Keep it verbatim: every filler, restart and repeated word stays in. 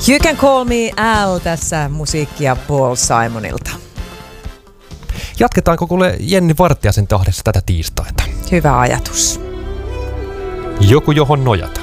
You Can Call Me Al, tässä musiikkia Paul Simonilta. Jatketaanko kuule Jenni Vartiaisen tahdessa tätä tiistaita? Hyvä ajatus. Joku johon nojata.